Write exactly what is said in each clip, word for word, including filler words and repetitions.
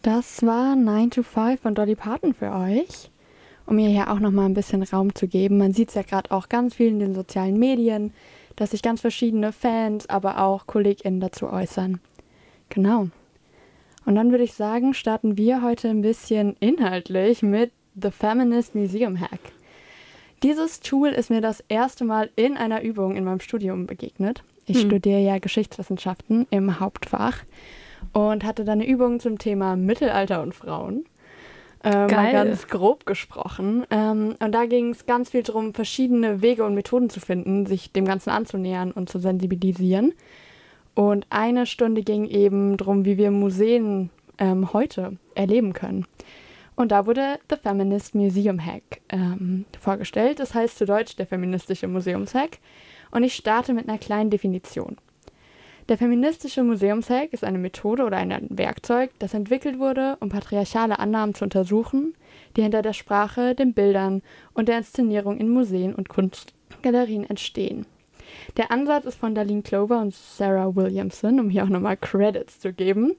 Das war nine to five von Dolly Parton für euch, um mir hier auch nochmal ein bisschen Raum zu geben. Man sieht es ja gerade auch ganz viel in den sozialen Medien, dass sich ganz verschiedene Fans, aber auch KollegInnen dazu äußern. Genau. Und dann würde ich sagen, starten wir heute ein bisschen inhaltlich mit The Feminist Museum Hack. Dieses Tool ist mir das erste Mal in einer Übung in meinem Studium begegnet. Ich hm. studiere ja Geschichtswissenschaften im Hauptfach und hatte dann eine Übung zum Thema Mittelalter und Frauen. Äh, mal ganz grob gesprochen. Ähm, und da ging es ganz viel darum, verschiedene Wege und Methoden zu finden, sich dem Ganzen anzunähern und zu sensibilisieren. Und eine Stunde ging eben darum, wie wir Museen ähm, heute erleben können. Und da wurde The Feminist Museum Hack ähm, vorgestellt. Das heißt zu Deutsch der feministische Museumshack. Und ich starte mit einer kleinen Definition. Der feministische Museumshack ist eine Methode oder ein Werkzeug, das entwickelt wurde, um patriarchale Annahmen zu untersuchen, die hinter der Sprache, den Bildern und der Inszenierung in Museen und Kunstgalerien entstehen. Der Ansatz ist von Darlene Clover und Sarah Williamson, um hier auch nochmal Credits zu geben.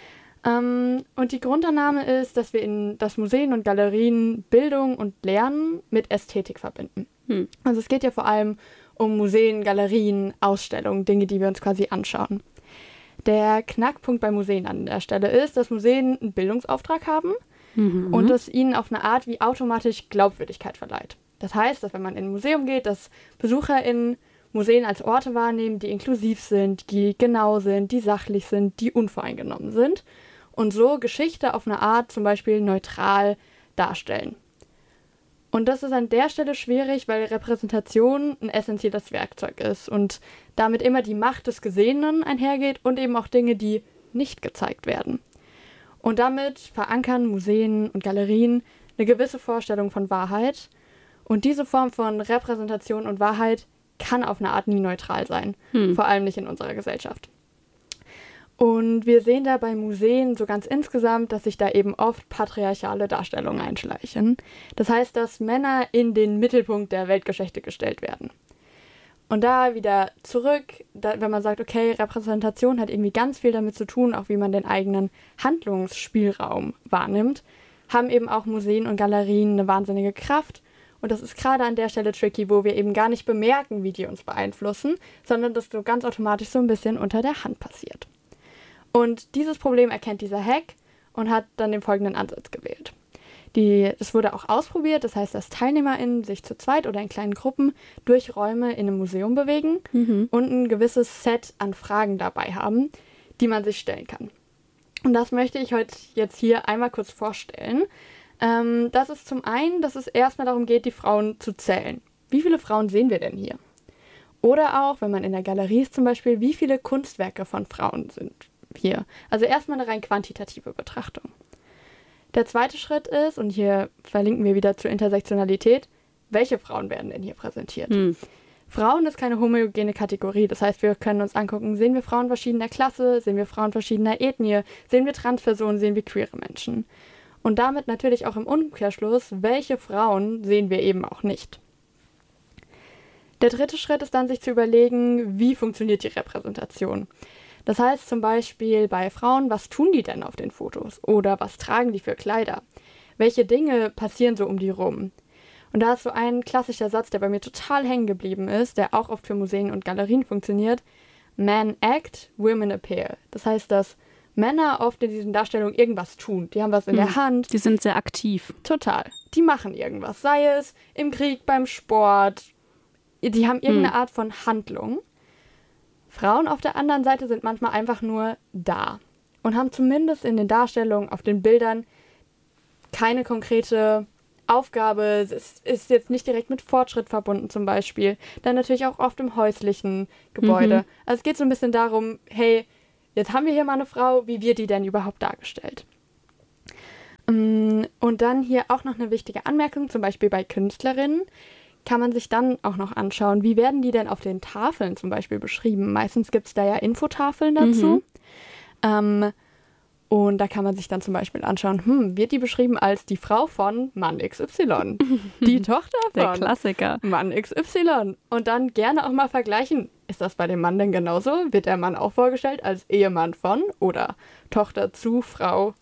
Ähm, und die Grundannahme ist, dass wir in das Museen und Galerien Bildung und Lernen mit Ästhetik verbinden. Hm. Also es geht ja vor allem um Museen, Galerien, Ausstellungen, Dinge, die wir uns quasi anschauen. Der Knackpunkt bei Museen an der Stelle ist, dass Museen einen Bildungsauftrag haben mhm. und das ihnen auf eine Art wie automatisch Glaubwürdigkeit verleiht. Das heißt, dass wenn man in ein Museum geht, dass BesucherInnen Museen als Orte wahrnehmen, die inklusiv sind, die genau sind, die sachlich sind, die unvoreingenommen sind und so Geschichte auf eine Art zum Beispiel neutral darstellen. Und das ist an der Stelle schwierig, weil Repräsentation ein essentielles Werkzeug ist und damit immer die Macht des Gesehenen einhergeht und eben auch Dinge, die nicht gezeigt werden. Und damit verankern Museen und Galerien eine gewisse Vorstellung von Wahrheit. Und diese Form von Repräsentation und Wahrheit kann auf eine Art nie neutral sein, hm. vor allem nicht in unserer Gesellschaft. Und wir sehen da bei Museen so ganz insgesamt, dass sich da eben oft patriarchale Darstellungen einschleichen. Das heißt, dass Männer in den Mittelpunkt der Weltgeschichte gestellt werden. Und da wieder zurück, da, wenn man sagt, okay, Repräsentation hat irgendwie ganz viel damit zu tun, auch wie man den eigenen Handlungsspielraum wahrnimmt, haben eben auch Museen und Galerien eine wahnsinnige Kraft. Und das ist gerade an der Stelle tricky, wo wir eben gar nicht bemerken, wie die uns beeinflussen, sondern das so ganz automatisch so ein bisschen unter der Hand passiert. Und dieses Problem erkennt dieser Hack und hat dann den folgenden Ansatz gewählt. Die, das wurde auch ausprobiert, das heißt, dass TeilnehmerInnen sich zu zweit oder in kleinen Gruppen durch Räume in einem Museum bewegen mhm. und ein gewisses Set an Fragen dabei haben, die man sich stellen kann. Und das möchte ich heute jetzt hier einmal kurz vorstellen. Ähm, das ist zum einen, dass es erstmal darum geht, die Frauen zu zählen. Wie viele Frauen sehen wir denn hier? Oder auch, wenn man in der Galerie ist zum Beispiel, wie viele Kunstwerke von Frauen sind hier. Also erstmal eine rein quantitative Betrachtung. Der zweite Schritt ist, und hier verlinken wir wieder zur Intersektionalität, welche Frauen werden denn hier präsentiert? Hm. Frauen ist keine homogene Kategorie, das heißt, wir können uns angucken, sehen wir Frauen verschiedener Klasse, sehen wir Frauen verschiedener Ethnie, sehen wir Transpersonen, sehen wir queere Menschen. Und damit natürlich auch im Umkehrschluss, welche Frauen sehen wir eben auch nicht. Der dritte Schritt ist dann, sich zu überlegen, wie funktioniert die Repräsentation. Das heißt zum Beispiel bei Frauen, was tun die denn auf den Fotos? Oder was tragen die für Kleider? Welche Dinge passieren so um die rum? Und da ist so ein klassischer Satz, der bei mir total hängen geblieben ist, der auch oft für Museen und Galerien funktioniert. Men act, women appear. Das heißt, dass Männer oft in diesen Darstellungen irgendwas tun. Die haben was in hm. der Hand. Die sind sehr aktiv. Total. Die machen irgendwas. Sei es im Krieg, beim Sport. Die haben irgendeine hm. Art von Handlung. Frauen auf der anderen Seite sind manchmal einfach nur da und haben zumindest in den Darstellungen auf den Bildern keine konkrete Aufgabe. Es ist jetzt nicht direkt mit Fortschritt verbunden zum Beispiel. Dann natürlich auch oft im häuslichen Gebäude. Mhm. Also es geht so ein bisschen darum, hey, jetzt haben wir hier mal eine Frau, wie wird die denn überhaupt dargestellt? Und dann hier auch noch eine wichtige Anmerkung, zum Beispiel bei Künstlerinnen, kann man sich dann auch noch anschauen, wie werden die denn auf den Tafeln zum Beispiel beschrieben. Meistens gibt es da ja Infotafeln dazu. Mhm. Ähm, und da kann man sich dann zum Beispiel anschauen, hm, wird die beschrieben als die Frau von Mann X Y, die Tochter von der Klassiker. Mann X Y. Und dann gerne auch mal vergleichen, ist das bei dem Mann denn genauso? Wird der Mann auch vorgestellt als Ehemann von oder Tochter zu Frau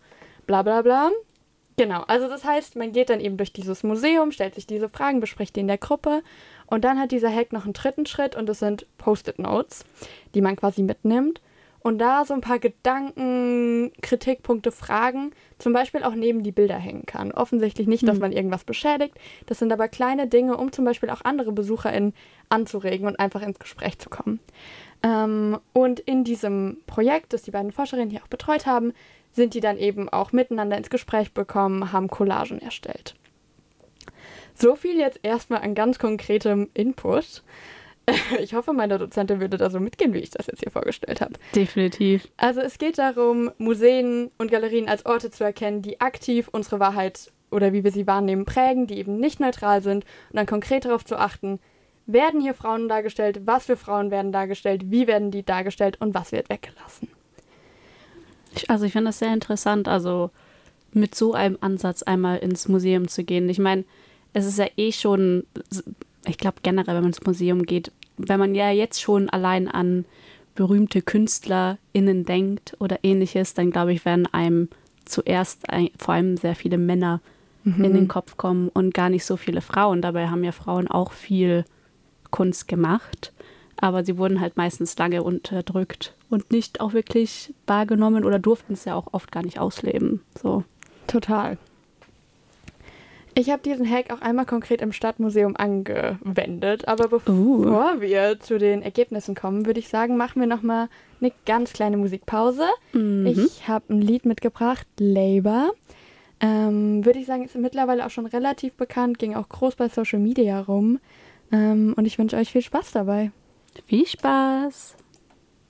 bla bla bla. Genau, also das heißt, man geht dann eben durch dieses Museum, stellt sich diese Fragen, bespricht die in der Gruppe und dann hat dieser Hack noch einen dritten Schritt und das sind Post-it-Notes, die man quasi mitnimmt und da so ein paar Gedanken, Kritikpunkte, Fragen zum Beispiel auch neben die Bilder hängen kann. Offensichtlich nicht, dass Mhm. man irgendwas beschädigt, das sind aber kleine Dinge, um zum Beispiel auch andere BesucherInnen anzuregen und einfach ins Gespräch zu kommen. Ähm, und in diesem Projekt, das die beiden Forscherinnen hier auch betreut haben, sind die dann eben auch miteinander ins Gespräch bekommen, haben Collagen erstellt. So viel jetzt erstmal an ganz konkretem Input. Ich hoffe, meine Dozentin würde da so mitgehen, wie ich das jetzt hier vorgestellt habe. Definitiv. Also es geht darum, Museen und Galerien als Orte zu erkennen, die aktiv unsere Wahrheit oder wie wir sie wahrnehmen prägen, die eben nicht neutral sind und dann konkret darauf zu achten, werden hier Frauen dargestellt, was für Frauen werden dargestellt, wie werden die dargestellt und was wird weggelassen. Ich, also ich finde das sehr interessant, also mit so einem Ansatz einmal ins Museum zu gehen. Ich meine, es ist ja eh schon, ich glaube generell, wenn man ins Museum geht, wenn man ja jetzt schon allein an berühmte KünstlerInnen denkt oder ähnliches, dann glaube ich, werden einem zuerst ein, vor allem sehr viele Männer mhm. in den Kopf kommen und gar nicht so viele Frauen. Dabei haben ja Frauen auch viel Kunst gemacht, aber sie wurden halt meistens lange unterdrückt und nicht auch wirklich wahrgenommen oder durften es ja auch oft gar nicht ausleben. So. Total. Ich habe diesen Hack auch einmal konkret im Stadtmuseum angewendet, aber bevor uh. wir zu den Ergebnissen kommen, würde ich sagen, machen wir nochmal eine ganz kleine Musikpause. Mhm. Ich habe ein Lied mitgebracht, Labour. Ähm, würde ich sagen, ist mittlerweile auch schon relativ bekannt, ging auch groß bei Social Media rum. Ähm, und ich wünsche euch viel Spaß dabei. Viel Spaß!